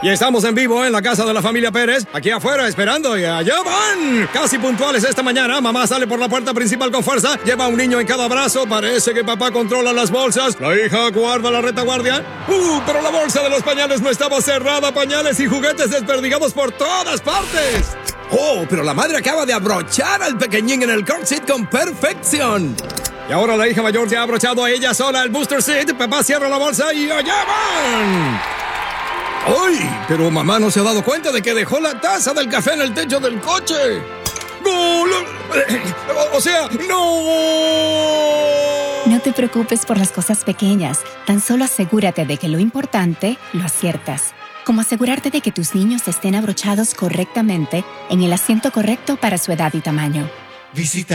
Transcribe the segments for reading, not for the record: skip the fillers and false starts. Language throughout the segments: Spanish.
Y estamos en vivo en la casa de la familia Pérez, aquí afuera esperando y allá van. Casi puntuales esta mañana, mamá sale por la puerta principal con fuerza, lleva a un niño en cada brazo, parece que papá controla las bolsas, la hija guarda la retaguardia. Pero la bolsa de los pañales no estaba cerrada, pañales y juguetes desperdigados por todas partes. Oh, pero la madre acaba de abrochar al pequeñín en el car seat con perfección. Y ahora la hija mayor se ha abrochado a ella sola el booster seat, papá cierra la bolsa y allá van. ¡Ay! Pero mamá no se ha dado cuenta de que dejó la taza del café en el techo del coche. ¡No! O sea, ¡no! No te preocupes por las cosas pequeñas. Tan solo asegúrate de que lo importante lo aciertas. Como asegurarte de que tus niños estén abrochados correctamente en el asiento correcto para su edad y tamaño. Visita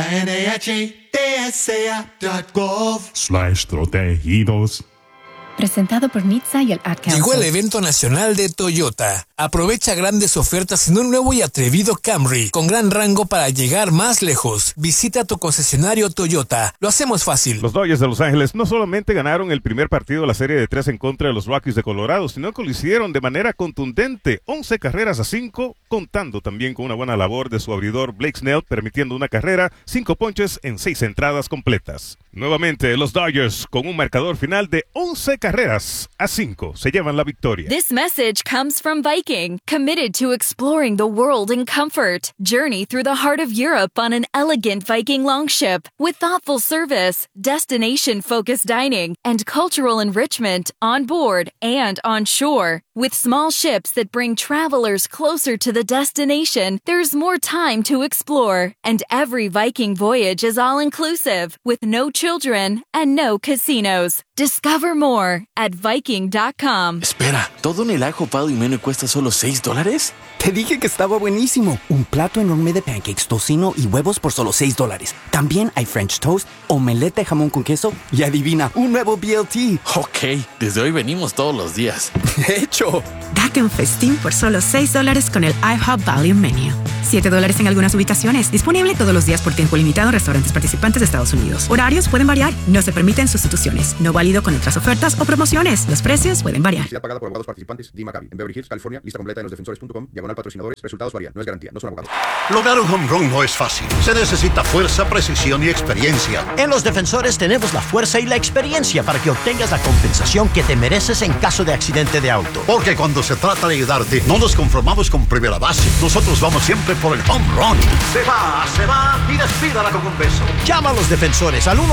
NHTSA.gov/protegidos. Presentado por NHTSA y el Ad Council. Llegó el evento nacional de Toyota. Aprovecha grandes ofertas en un nuevo y atrevido Camry, con gran rango para llegar más lejos. Visita tu concesionario Toyota. Lo hacemos fácil. Los Dodgers de Los Ángeles no solamente ganaron el primer partido de la serie de 3 en contra de los Rockies de Colorado, sino que lo hicieron de manera contundente, 11 carreras a 5, contando también con una buena labor de su abridor Blake Snell, permitiendo una carrera, 5 ponches en 6 entradas completas. Nuevamente, los Dodgers, con un marcador final de 11 carreras a 5, se llevan la victoria. This message comes from Viking, committed to exploring the world in comfort. Journey through the heart of Europe on an elegant Viking longship with thoughtful service, destination-focused dining, and cultural enrichment on board and on shore. With small ships that bring travelers closer to the destination, there's more time to explore. And every Viking voyage is all-inclusive, with no children and no casinos. Discover more at Viking.com. Espera, ¿todo en el ajo Palo y Meno cuesta solo $6? Te dije que estaba buenísimo. Un plato enorme de pancakes, tocino y huevos por solo $6. También hay French toast, omelette de jamón con queso y adivina, un nuevo BLT. Ok, desde hoy venimos todos los días. ¡Hecho! Date un festín por solo $6 con el IHOP Value Menu. $7 en algunas ubicaciones. Disponible todos los días por tiempo limitado en restaurantes participantes de Estados Unidos. Horarios pueden variar. No se permiten sustituciones. No válido con otras ofertas o promociones. Los precios pueden variar. Publicidad pagada por abogados participantes. D. Maccabi. En Beverly Hills, California. Lista completa en losdefensores.com. /patrocinadores. Resultados varían. No es garantía. No son abogados. Lograr un home run no es fácil. Se necesita fuerza, precisión y experiencia. En Los Defensores tenemos la fuerza y la experiencia para que obtengas la compensación que te mereces en caso de accidente de auto. Porque cuando se trata de ayudarte, no nos conformamos con primera base. Nosotros vamos siempre por el home run. Se va y despídala con un beso. Llama a Los Defensores al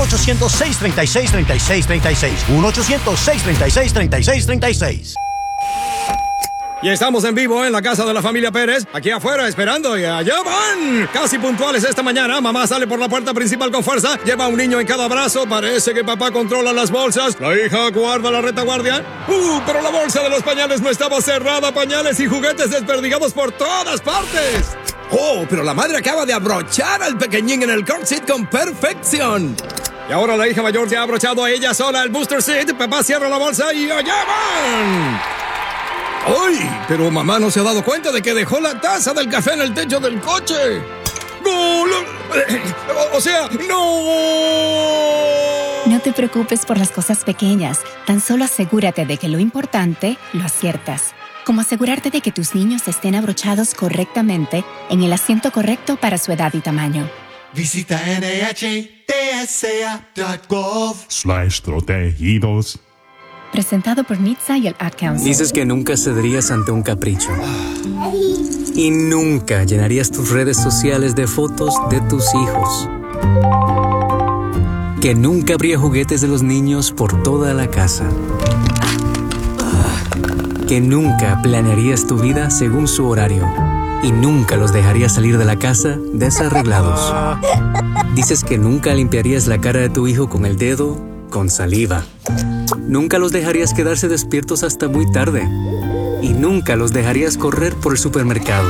1-800-636-3636. 1-800-636-3636. Y estamos en vivo en la casa de la familia Pérez, aquí afuera esperando y allá van. Casi puntuales esta mañana, mamá sale por la puerta principal con fuerza, lleva a un niño en cada brazo, parece que papá controla las bolsas, la hija guarda la retaguardia. Pero la bolsa de los pañales no estaba cerrada, pañales y juguetes desperdigados por todas partes. Oh, pero la madre acaba de abrochar al pequeñín en el car seat con perfección. Y ahora la hija mayor se ha abrochado a ella sola el booster seat, papá cierra la bolsa y allá van. ¡Ay! Pero mamá no se ha dado cuenta de que dejó la taza del café en el techo del coche. ¡No! O sea, ¡no! No te preocupes por las cosas pequeñas. Tan solo asegúrate de que lo importante lo aciertas. Como asegurarte de que tus niños estén abrochados correctamente en el asiento correcto para su edad y tamaño. Visita NHTSA.gov/protegidos. Presentado por NHTSA y el Ad Council. Dices que nunca cederías ante un capricho. Y nunca llenarías tus redes sociales de fotos de tus hijos. Que nunca habría juguetes de los niños por toda la casa. Que nunca planearías tu vida según su horario. Y nunca los dejarías salir de la casa desarreglados. Dices que nunca limpiarías la cara de tu hijo con el dedo con saliva. Nunca los dejarías quedarse despiertos hasta muy tarde. Y nunca los dejarías correr por el supermercado.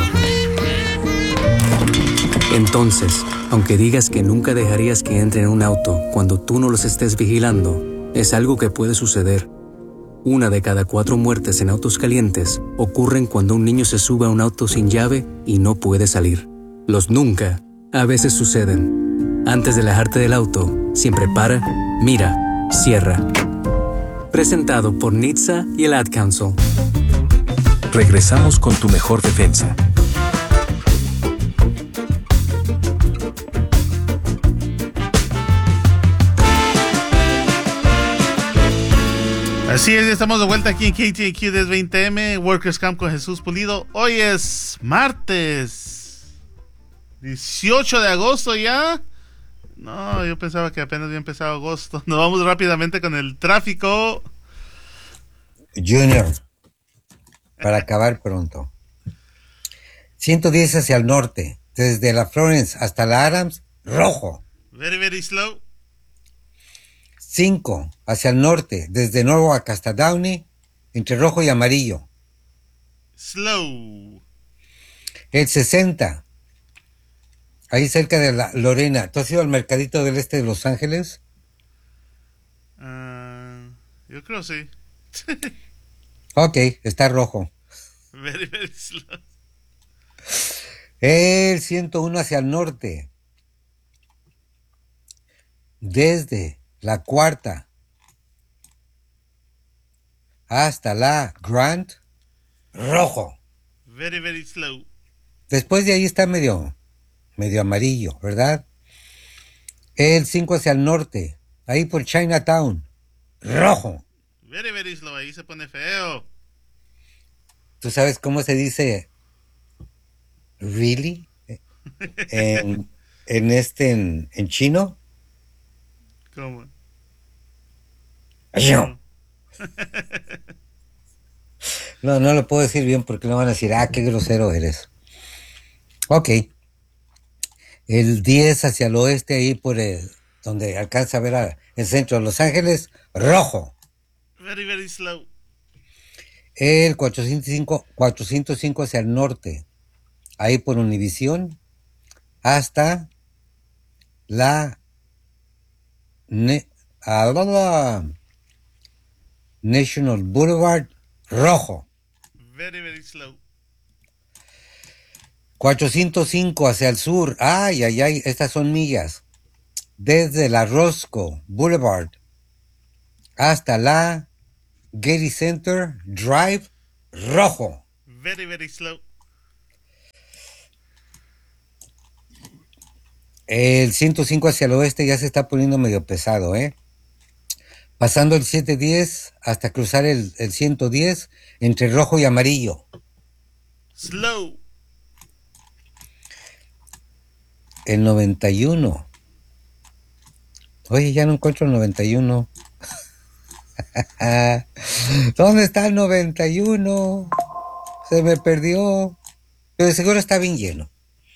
Entonces, aunque digas que nunca dejarías que entren en un auto cuando tú no los estés vigilando, es algo que puede suceder. 1 de cada 4 muertes en autos calientes ocurren cuando un niño se sube a un auto sin llave y no puede salir. Los nunca a veces suceden. Antes de alejarte del auto, siempre para, mira, cierra. Presentado por NHTSA y el Ad Council. Regresamos con tu mejor defensa. Así es, estamos de vuelta aquí en KTAQ 1020M, Workers Camp con Jesús Pulido. Hoy es martes 18 de agosto ya. No, yo pensaba que apenas había empezado agosto. Nos vamos rápidamente con el tráfico. Junior, para acabar pronto. 110 hacia el norte, desde la Florence hasta la Adams, rojo. Very, very slow. 5 hacia el norte, desde Norwalk hasta Downey, entre rojo y amarillo. Slow. El 60, ahí cerca de la Lorena. ¿Tú has ido al mercadito del este de Los Ángeles? Yo creo sí. Ok, está rojo. Very, very slow. El 101 hacia el norte, desde la Cuarta hasta la Grant, rojo. Very, very slow. Después de ahí está medio amarillo, ¿verdad? El 5 hacia el norte, ahí por Chinatown, rojo. Very, very slow. Ahí se pone feo. ¿Tú sabes cómo se dice really en chino? ¿Cómo? No lo puedo decir bien porque no van a decir, qué grosero eres. Ok. El 10 hacia el oeste, ahí por donde alcanza a ver el centro de Los Ángeles, rojo. Very, very slow. El 405 hacia el norte, ahí por Univision, hasta la National Boulevard, rojo. Very, very slow. 405 hacia el sur, ay, estas son millas, desde la Roscoe Boulevard hasta la Getty Center Drive, rojo. Very, very slow. El 105 hacia el oeste ya se está poniendo medio pesado, pasando el 710 hasta cruzar el 110 entre rojo y amarillo. Slow. El 91. Oye, ya no encuentro el 91. ¿Dónde está el 91? Se me perdió. Pero de seguro está bien lleno.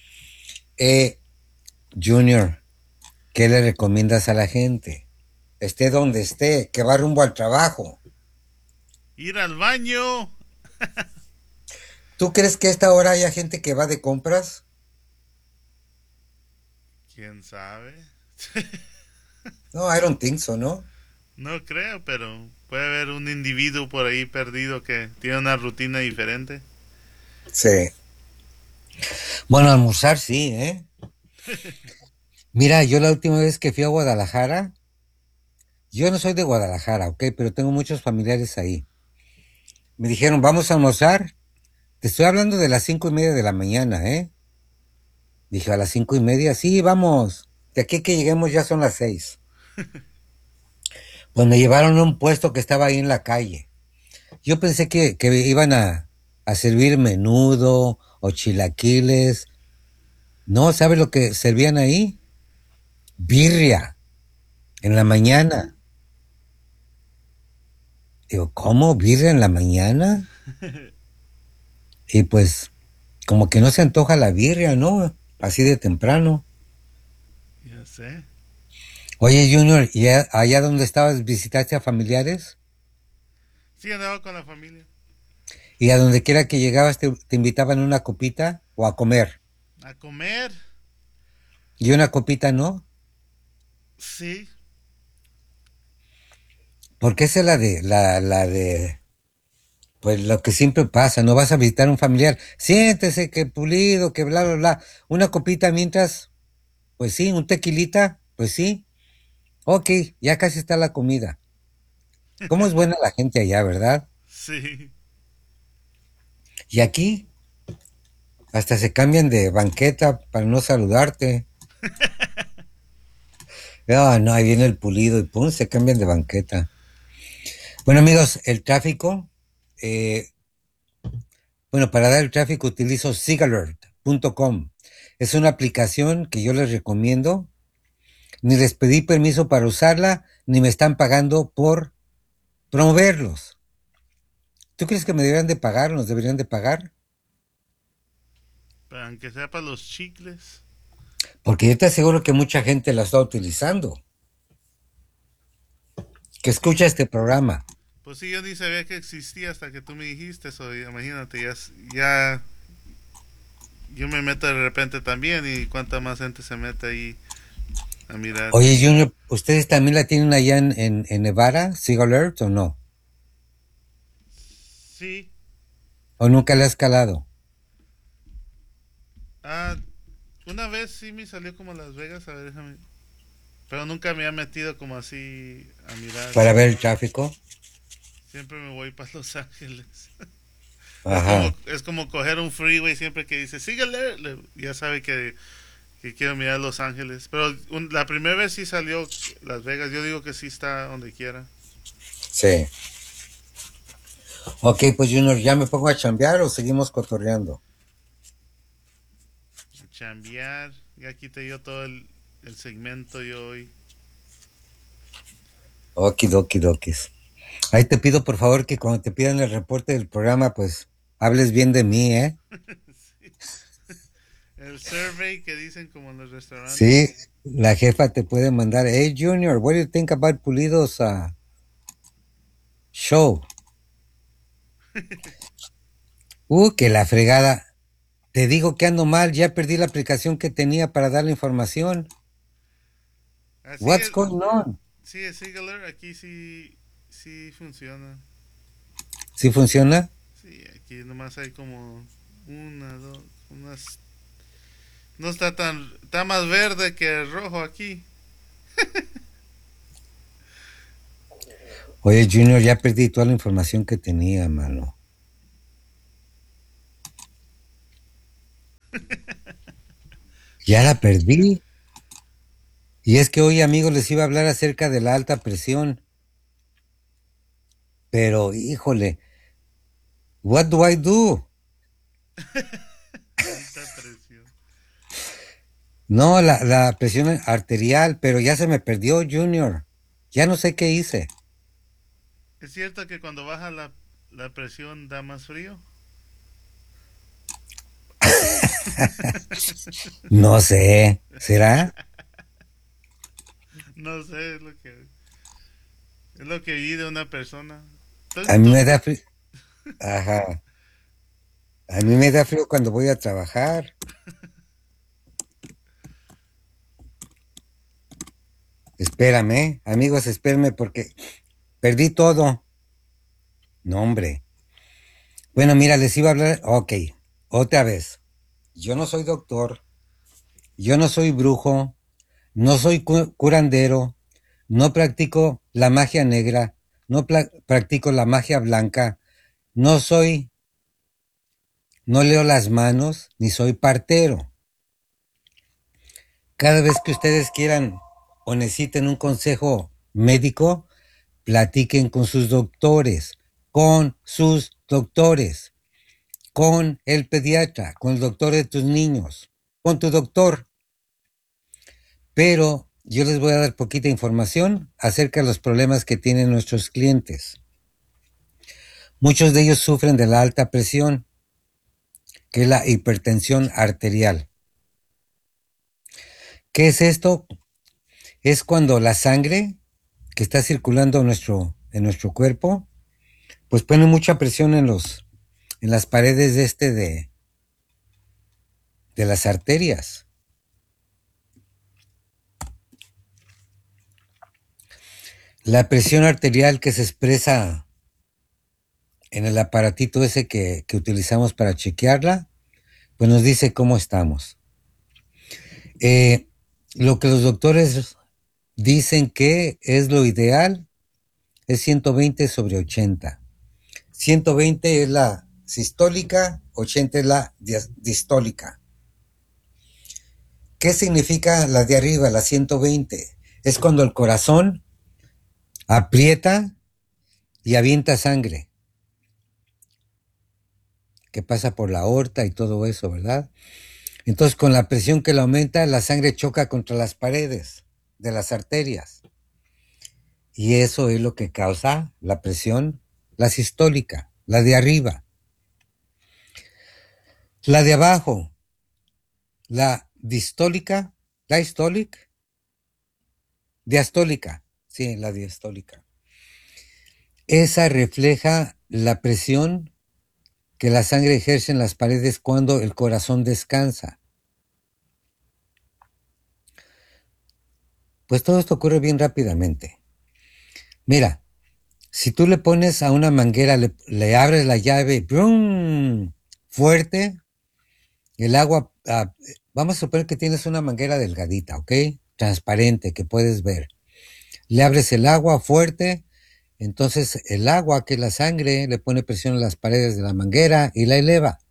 Junior, ¿qué le recomiendas a la gente? Esté donde esté, que va rumbo al trabajo. Ir al baño. ¿Tú crees que a esta hora haya gente que va de compras? ¿Quién sabe? No, I don't think so, ¿no? No creo, pero puede haber un individuo por ahí perdido que tiene una rutina diferente. Sí. Bueno, almorzar sí, Mira, yo la última vez que fui a Guadalajara, yo no soy de Guadalajara, ¿ok? Pero tengo muchos familiares ahí. Me dijeron, vamos a almorzar. Te estoy hablando de las 5:30 de la mañana, Dije, a las 5:30, sí, vamos. De aquí que lleguemos ya son las 6. Pues me llevaron a un puesto que estaba ahí en la calle. Yo pensé que iban a servir menudo o chilaquiles. No, ¿sabe lo que servían ahí? Birria. En la mañana. Digo, ¿cómo? ¿Birria en la mañana? Y pues, como que no se antoja la birria, ¿no? Así de temprano. Ya sé. Oye, Junior, ¿y allá donde estabas visitaste a familiares? Sí, andaba con la familia. ¿Y a donde quiera que llegabas te invitaban a una copita o a comer? ¿A comer? ¿Y una copita no? Sí. Porque esa es la de pues lo que siempre pasa, no vas a visitar a un familiar, siéntese, que Pulido, que bla, bla, bla, una copita mientras, pues sí, un tequilita, pues sí, ok, ya casi está la comida. ¿Cómo es buena la gente allá, verdad? Sí. Y aquí hasta se cambian de banqueta para no saludarte. No, ahí viene el pulido y pum, se cambian de banqueta. Bueno, amigos, el tráfico. Para dar el tráfico utilizo sigalert.com. Es una aplicación que yo les recomiendo. Ni les pedí permiso para usarla, ni me están pagando por promoverlos. ¿Tú crees que me deberían de pagar o nos deberían de pagar? Para aunque sea para los chicles. Porque yo te aseguro que mucha gente la está utilizando. Que escucha este programa. Pues sí, yo ni sabía que existía hasta que tú me dijiste eso. Imagínate, ya yo me meto de repente también y cuánta más gente se mete ahí a mirar. Oye, Junior, ¿ustedes también la tienen allá en Nevada, SigAlert, o no? Sí. ¿O nunca la has calado? Una vez sí me salió como Las Vegas, a ver, déjame. Pero nunca me ha metido como así a mirar. ¿Para ver el tráfico? Siempre me voy para Los Ángeles. Ajá. Es como coger un freeway siempre que dice, síguele. Ya sabe que quiero mirar Los Ángeles. Pero la primera vez sí salió Las Vegas. Yo digo que sí está donde quiera. Sí. Ok, pues Junior, ¿ya me pongo a chambear o seguimos cotorreando? Chambear. Ya quité yo todo el segmento yo hoy. Okidokis. Ahí te pido por favor que cuando te pidan el reporte del programa, pues hables bien de mí, ¿eh? Sí. El survey que dicen como en los restaurantes. Sí, la jefa te puede mandar, hey Junior, what do you think about Pulido's show? Que la fregada. Te digo que ando mal, ya perdí la aplicación que tenía para dar la información. What's going on? Sí, el SigAlert aquí sí funciona. ¿Sí funciona? Sí, aquí nomás hay como unas. No está más verde que rojo aquí. Oye, Junior, ya perdí toda la información que tenía, mano. Ya la perdí. Y es que hoy, amigos, les iba a hablar acerca de la alta presión. Pero, híjole, what do I do? Alta presión. No, la presión arterial, pero ya se me perdió, Junior. Ya no sé qué hice. ¿Es cierto que cuando baja la presión da más frío? No sé, ¿será? No sé, es lo que vi de una persona. A mí me da frío. Ajá. A mí me da frío cuando voy a trabajar. Espérame, amigos, espérenme porque perdí todo. No, hombre. Bueno, mira, les iba a hablar. Ok, otra vez. Yo no soy doctor. Yo no soy brujo. No soy curandero. No practico la magia negra. No practico la magia blanca. No leo las manos, ni soy partero. Cada vez que ustedes quieran o necesiten un consejo médico, platiquen con sus doctores, con el pediatra, con el doctor de tus niños, con tu doctor. Pero yo les voy a dar poquita información acerca de los problemas que tienen nuestros clientes. Muchos de ellos sufren de la alta presión, que es la hipertensión arterial. ¿Qué es esto? Es cuando la sangre que está circulando en nuestro cuerpo, pues pone mucha presión en las paredes de las arterias. La presión arterial que se expresa en el aparatito ese que utilizamos para chequearla, pues nos dice cómo estamos. Lo que los doctores dicen que es lo ideal es 120/80. 120 es la sistólica, 80 es la distólica. ¿Qué significa la de arriba, la 120? Es cuando el corazón aprieta y avienta sangre, que pasa por la aorta y todo eso, ¿verdad? Entonces, con la presión que le aumenta, la sangre choca contra las paredes de las arterias. Y eso es lo que causa la presión, la sistólica, la de arriba. La de abajo, la distólica, diastólica, sí, la diastólica. Esa refleja la presión que la sangre ejerce en las paredes cuando el corazón descansa. Pues todo esto ocurre bien rápidamente. Mira, si tú le pones a una manguera, le abres la llave, ¡brum!, fuerte, el agua, vamos a suponer que tienes una manguera delgadita, ¿ok? Transparente, que puedes ver. Le abres el agua fuerte, entonces el agua, que es la sangre, le pone presión en las paredes de la manguera y la eleva.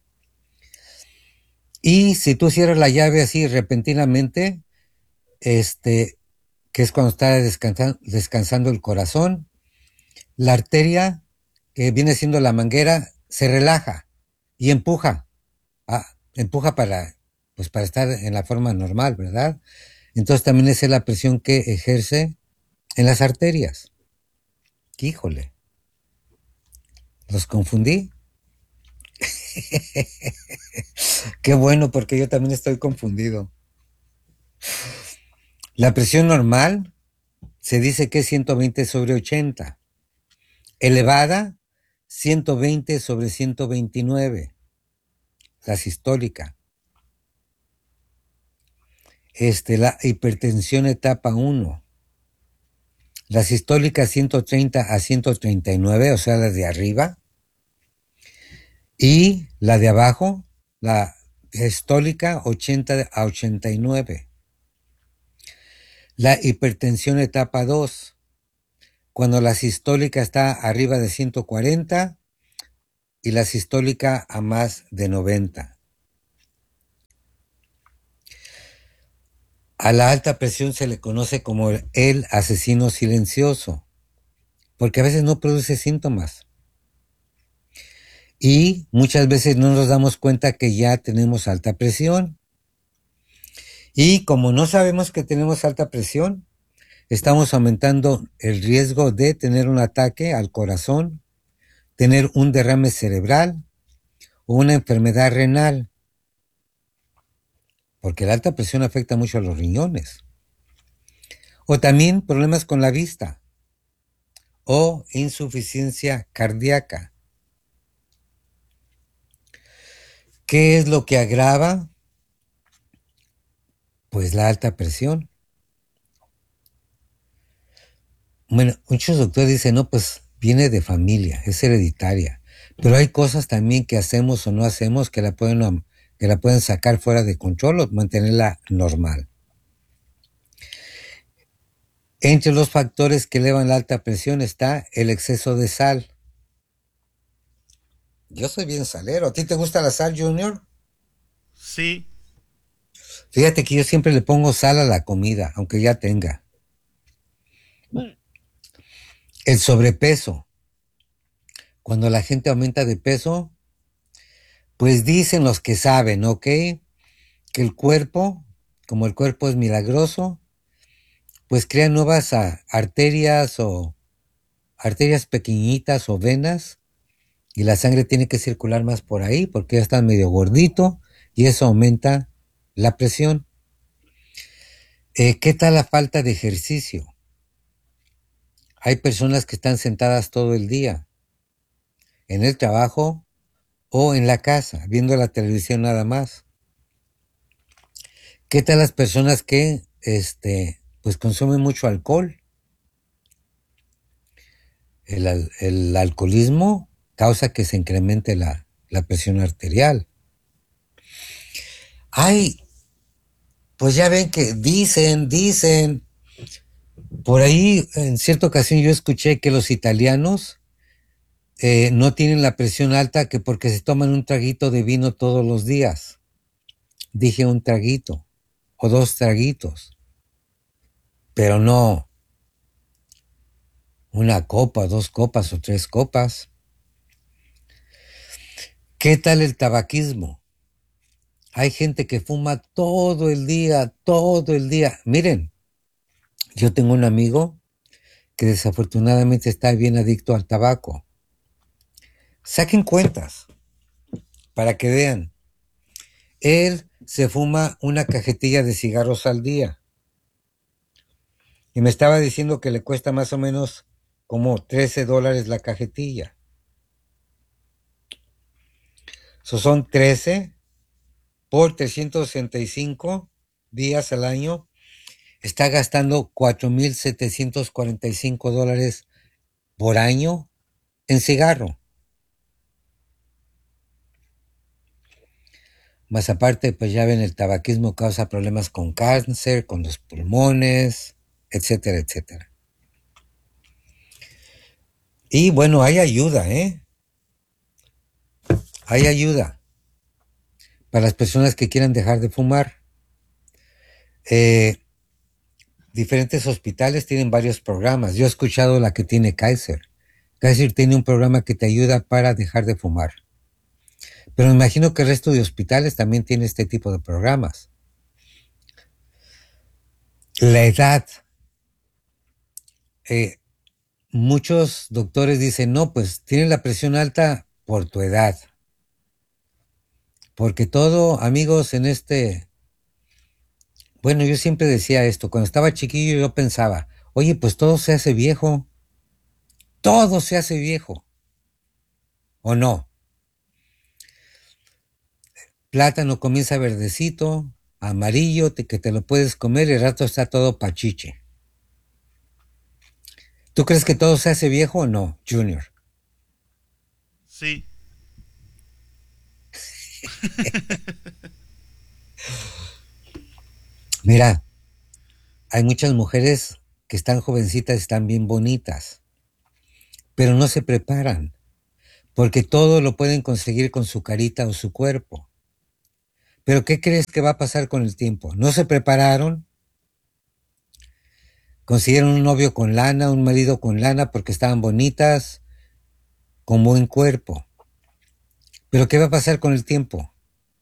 Y si tú cierras la llave así repentinamente, que es cuando está descansando el corazón, la arteria, que viene siendo la manguera, se relaja y empuja para estar en la forma normal, ¿verdad? Entonces también esa es la presión que ejerce en las arterias. Híjole, ¿los confundí? Qué bueno, porque yo también estoy confundido. La presión normal se dice que es 120/80. Elevada, 120/129. La sistólica. La hipertensión etapa 1. La sistólica 130/139, o sea, la de arriba. Y la de abajo, la sistólica 80/89. La hipertensión etapa 2, cuando la sistólica está arriba de 140 y la sistólica a más de 90. A la alta presión se le conoce como el asesino silencioso, porque a veces no produce síntomas. Y muchas veces no nos damos cuenta que ya tenemos alta presión. Y como no sabemos que tenemos alta presión, estamos aumentando el riesgo de tener un ataque al corazón, tener un derrame cerebral o una enfermedad renal. Porque la alta presión afecta mucho a los riñones. O también problemas con la vista. O insuficiencia cardíaca. ¿Qué es lo que agrava? Pues la alta presión. Bueno, muchos doctores dicen, no, pues viene de familia, es hereditaria. Pero hay cosas también que hacemos o no hacemos que la pueden sacar fuera de control o mantenerla normal. Entre los factores que elevan la alta presión está el exceso de sal. Yo soy bien salero. ¿A ti te gusta la sal, Junior? Sí. Fíjate que yo siempre le pongo sal a la comida, aunque ya tenga. El sobrepeso. Cuando la gente aumenta de peso, pues dicen los que saben, ¿ok? Que el cuerpo, como el cuerpo es milagroso, pues crea nuevas arterias o arterias pequeñitas o venas y la sangre tiene que circular más por ahí porque ya está medio gordito y eso aumenta la presión. ¿Qué tal la falta de ejercicio? Hay personas que están sentadas todo el día en el trabajo o en la casa, viendo la televisión nada más. ¿Qué tal las personas que pues consumen mucho alcohol? El alcoholismo causa que se incremente la presión arterial. Pues ya ven que dicen, por ahí en cierta ocasión yo escuché que los italianos no tienen la presión alta que porque se toman un traguito de vino todos los días. Dije un traguito o 2 traguitos, pero no una copa, 2 copas o 3 copas. ¿Qué tal el tabaquismo? Hay gente que fuma todo el día, todo el día. Miren, yo tengo un amigo que desafortunadamente está bien adicto al tabaco. Saquen cuentas para que vean. Él se fuma una cajetilla de cigarros al día. Y me estaba diciendo que le cuesta más o menos como $13 la cajetilla. Son 13 por 365 días al año. Está gastando $4,745 por año en cigarro. Más aparte, pues ya ven, el tabaquismo causa problemas con cáncer, con los pulmones, etcétera, etcétera. Y bueno, hay ayuda, ¿eh? Hay ayuda para las personas que quieran dejar de fumar. Diferentes hospitales tienen varios programas. Yo he escuchado la que tiene Kaiser. Kaiser tiene un programa que te ayuda para dejar de fumar. Pero me imagino que el resto de hospitales también tiene este tipo de programas. La edad. Muchos doctores dicen, no, pues tienes la presión alta por tu edad. Porque todo, amigos, bueno, yo siempre decía esto, cuando estaba chiquillo yo pensaba, oye, pues todo se hace viejo. Todo se hace viejo. ¿O no? Plátano comienza verdecito, amarillo, que te lo puedes comer y el rato está todo pachiche. ¿Tú crees que todo se hace viejo o no, Junior? Sí. Mira, hay muchas mujeres que están jovencitas, están bien bonitas, pero no se preparan, porque todo lo pueden conseguir con su carita o su cuerpo. Pero ¿qué crees que va a pasar con el tiempo? No se prepararon, consiguieron un novio con lana, un marido con lana porque estaban bonitas, con buen cuerpo. Pero ¿qué va a pasar con el tiempo?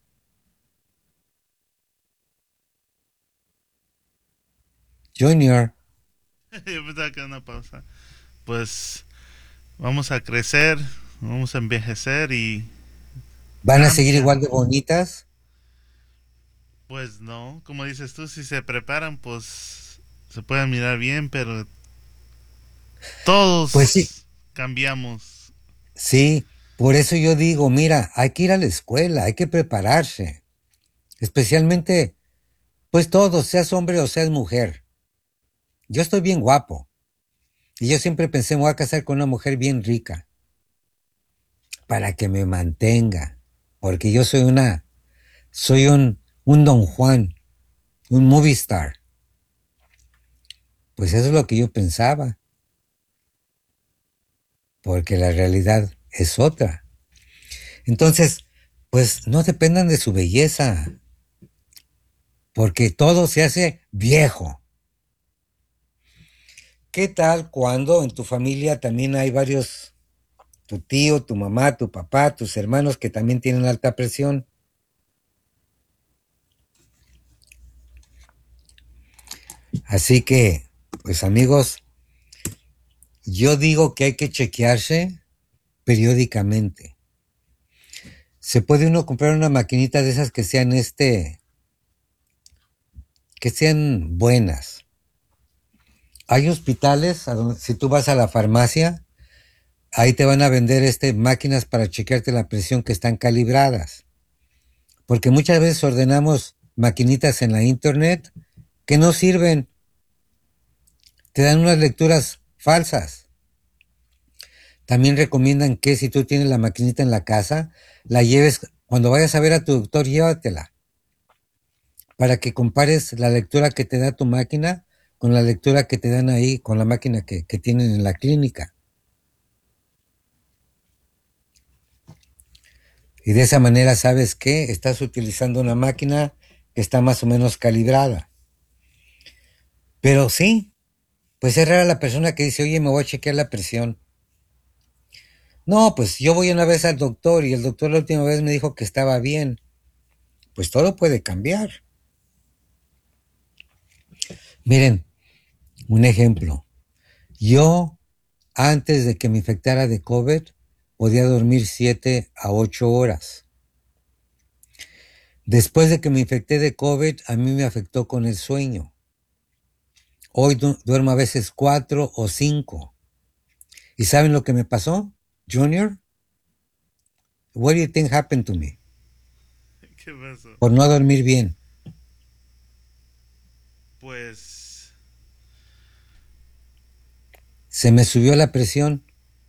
Junior. Yo pensaba que era una pausa. Pues vamos a crecer, vamos a envejecer y... ¿Van a seguir igual de bonitas? Pues no, como dices tú, si se preparan, pues se pueden mirar bien, pero todos pues sí. Cambiamos. Sí, por eso yo digo, mira, hay que ir a la escuela, hay que prepararse. Especialmente, pues todos, seas hombre o seas mujer. Yo estoy bien guapo. Y yo siempre pensé, me voy a casar con una mujer bien rica. Para que me mantenga. Porque yo soy un Don Juan. Un movie star. Pues eso es lo que yo pensaba. Porque la realidad es otra. Entonces, pues no dependan de su belleza. Porque todo se hace viejo. ¿Qué tal cuando en tu familia también hay varios, tu tío, tu mamá, tu papá, tus hermanos que también tienen alta presión? Así que, pues amigos, yo digo que hay que chequearse periódicamente. Se puede uno comprar una maquinita de esas que sean que sean buenas. Hay hospitales, si tú vas a la farmacia, ahí te van a vender máquinas para chequearte la presión que están calibradas. Porque muchas veces ordenamos maquinitas en la internet que no sirven. Te dan unas lecturas falsas. También recomiendan que si tú tienes la maquinita en la casa, la lleves, cuando vayas a ver a tu doctor, llévatela. Para que compares la lectura que te da tu máquina con la lectura que te dan ahí, con la máquina que tienen en la clínica. Y de esa manera sabes que estás utilizando una máquina que está más o menos calibrada. Pero sí, pues es rara la persona que dice, oye, me voy a chequear la presión. No, pues yo voy una vez al doctor y el doctor la última vez me dijo que estaba bien. Pues todo puede cambiar. Miren, un ejemplo. Yo, antes de que me infectara de COVID, podía dormir 7 a 8 horas. Después de que me infecté de COVID, a mí me afectó con el sueño. Hoy duermo a veces 4 o 5. ¿Y saben lo que me pasó, Junior? What do you think happened to me? ¿Qué pasó? Por no dormir bien. Pues... Se me subió la presión.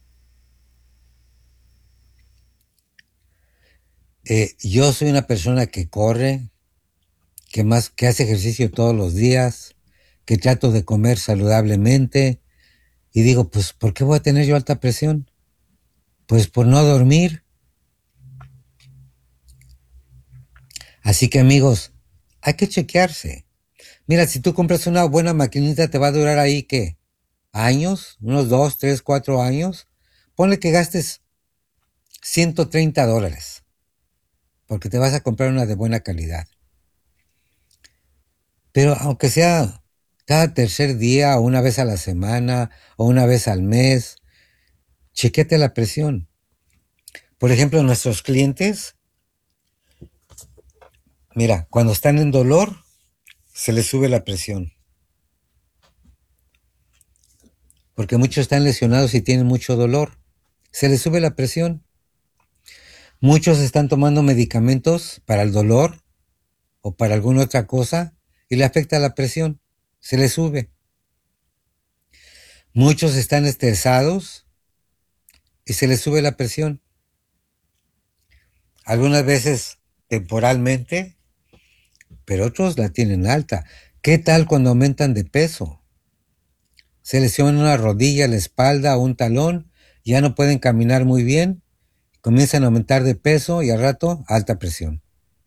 Yo soy una persona que corre, que hace ejercicio todos los días, que trato de comer saludablemente, y digo, pues, ¿por qué voy a tener yo alta presión? Pues por no dormir. Así que, amigos, hay que chequearse. Mira, si tú compras una buena maquinita, te va a durar ahí, ¿qué? ¿Años? ¿Unos 2, 3, 4 años? Ponle que gastes $130, porque te vas a comprar una de buena calidad. Pero aunque sea cada tercer día, o una vez a la semana, o una vez al mes, chequéate la presión. Por ejemplo, nuestros clientes, mira, cuando están en dolor, se les sube la presión. Porque muchos están lesionados y tienen mucho dolor. Se les sube la presión. Muchos están tomando medicamentos para el dolor o para alguna otra cosa y le afecta la presión. Se les sube. Muchos están estresados y se les sube la presión. Algunas veces temporalmente, pero otros la tienen alta. ¿Qué tal cuando aumentan de peso? Se lesionan una rodilla, la espalda o un talón, ya no pueden caminar muy bien, comienzan a aumentar de peso y al rato alta presión.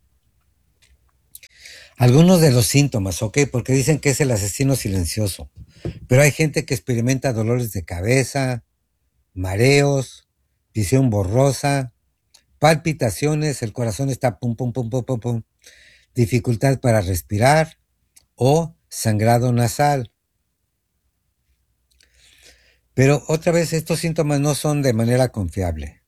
Algunos de los síntomas, ¿ok? Porque dicen que es el asesino silencioso, pero hay gente que experimenta dolores de cabeza, mareos, visión borrosa, palpitaciones, el corazón está pum, pum, pum, pum, pum, pum, dificultad para respirar o sangrado nasal. Pero otra vez estos síntomas no son de manera confiable.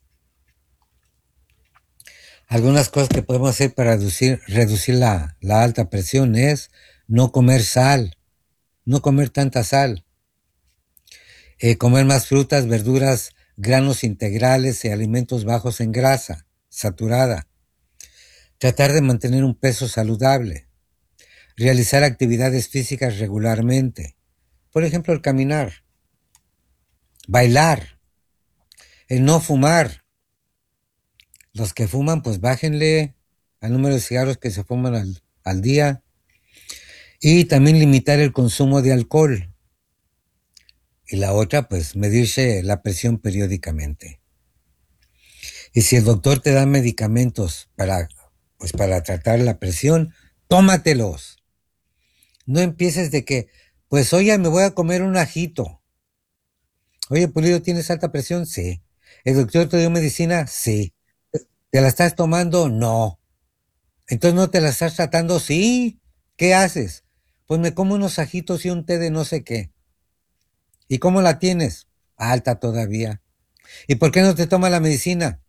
Algunas cosas que podemos hacer para reducir la alta presión es no comer sal, no comer tanta sal, comer más frutas, verduras, granos integrales y alimentos bajos en grasa saturada, tratar de mantener un peso saludable, realizar actividades físicas regularmente, por ejemplo el caminar, bailar, el no fumar. Los que fuman, pues bájenle al número de cigarros que se fuman al día. Y también limitar el consumo de alcohol. Y la otra, pues medirse la presión periódicamente. Y si el doctor te da medicamentos para tratar la presión, tómatelos. No empieces de que, pues oye, me voy a comer un ajito. Oye, Pulido, ¿tienes alta presión? Sí. ¿El doctor te dio medicina? Sí. ¿Te la estás tomando? No. ¿Entonces no te la estás tratando? Sí. ¿Qué haces? Pues me como unos ajitos y un té de no sé qué. ¿Y cómo la tienes? Alta todavía. ¿Y por qué no te toma la medicina?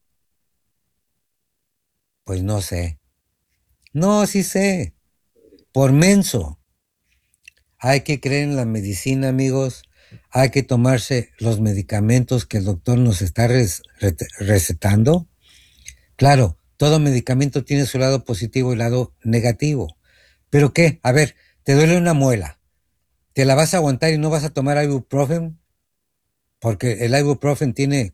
Pues no sé. No, sí sé. Por menso. Hay que creer en la medicina, amigos. Hay que tomarse los medicamentos que el doctor nos está recetando. Claro, todo medicamento tiene su lado positivo y lado negativo. ¿Pero qué? A ver, te duele una muela. ¿Te la vas a aguantar y no vas a tomar ibuprofen? Porque el ibuprofen tiene,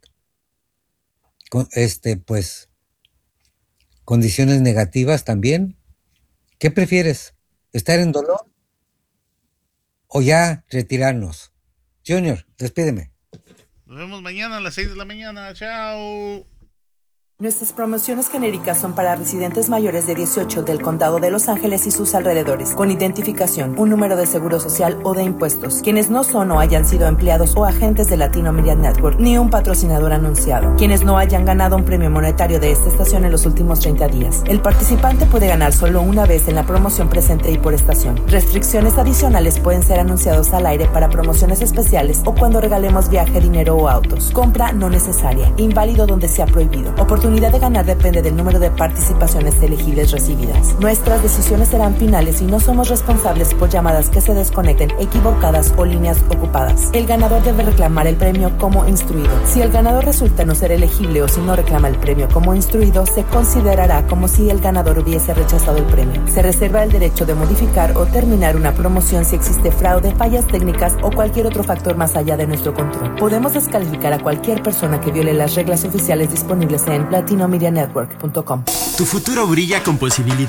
condiciones negativas también. ¿Qué prefieres? ¿Estar en dolor o ya retirarnos? Junior, despídeme. Nos vemos mañana a las 6 de la mañana. Chao. Nuestras promociones genéricas son para residentes mayores de 18 del Condado de Los Ángeles y sus alrededores, con identificación, un número de seguro social o de impuestos, quienes no son o hayan sido empleados o agentes de Latino Media Network, ni un patrocinador anunciado, quienes no hayan ganado un premio monetario de esta estación en los últimos 30 días. El participante puede ganar solo una vez en la promoción presente y por estación. Restricciones adicionales pueden ser anunciados al aire para promociones especiales o cuando regalemos viaje, dinero o autos. Compra no necesaria, inválido donde sea prohibido. Oportunidad de ganar depende del número de participaciones elegibles recibidas. Nuestras decisiones serán finales y no somos responsables por llamadas que se desconecten, equivocadas o líneas ocupadas. El ganador debe reclamar el premio como instruido. Si el ganador resulta no ser elegible o si no reclama el premio como instruido, se considerará como si el ganador hubiese rechazado el premio. Se reserva el derecho de modificar o terminar una promoción si existe fraude, fallas técnicas o cualquier otro factor más allá de nuestro control. Podemos descalificar a cualquier persona que viole las reglas oficiales disponibles en latinomedianetwork.com. Tu futuro brilla con posibilidades